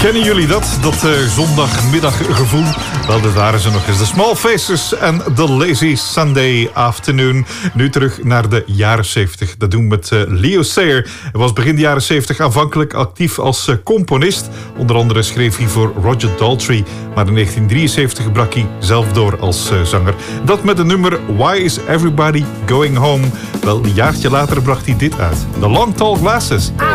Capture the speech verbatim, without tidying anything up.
Kennen jullie dat? Dat uh, zondagmiddaggevoel? Wel, dat waren ze nog eens. De Small Faces en The Lazy Sunday Afternoon. Nu terug naar de jaren zeventig. Dat doen we met uh, Leo Sayer. Hij was begin de jaren zeventig aanvankelijk actief als uh, componist. Onder andere schreef hij voor Roger Daltrey. Maar in negentien drieënzeventig brak hij zelf door als uh, zanger. Dat met het nummer Why Is Everybody Going Home? Wel, een jaartje later bracht hij dit uit. The Long Tall Glasses.